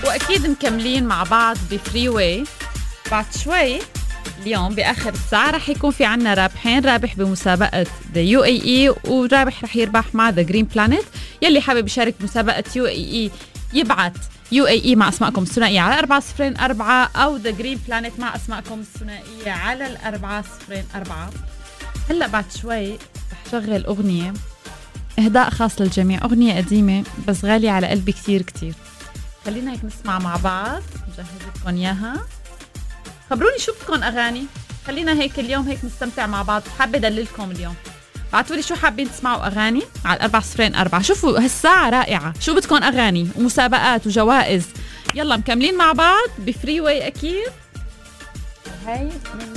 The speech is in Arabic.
واكيد مكملين مع بعض بفري واي. بعد شوي اليوم باخر الساعه رح يكون في عنا رابحين، رابح بمسابقه ذا UAE ورابح رح يربح مع ذا جرين بلانيت. يلي حابب يشارك بمسابقه UAE يبعت UAE مع اسمائكم الثنائيه على 404 او ذا جرين بلانيت مع اسمائكم الثنائيه على 404. هلا بعد شوي رح شغل اغنيه اهداء خاص للجميع، اغنيه قديمه بس غاليه على قلبي كتير كتير. خلينا هيك نسمع مع بعض، مجهز لكم اياها. خبروني شو بدكم اغاني، خلينا هيك اليوم هيك نستمتع مع بعض. حابه ادللكم اليوم، بعتولي شو حابين تسمعوا اغاني على 404. شوفوا هالساعه رائعه، شو بدكم اغاني ومسابقات وجوائز. يلا مكملين مع بعض بفري واي اكيد. هاي